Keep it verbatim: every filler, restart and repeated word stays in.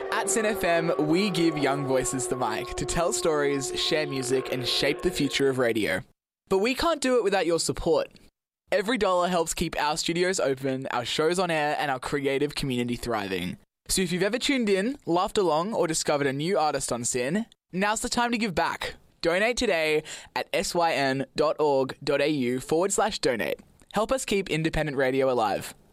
At Sin F M, we give young voices the mic to tell stories, share music, and shape the future of radio. But we can't do it without your support. Every dollar helps keep our studios open, our shows on air, and our creative community thriving. So if you've ever tuned in, laughed along, or discovered a new artist on Sin, now's the time to give back. Donate today at syn.org.au forward slash donate. Help us keep independent radio alive.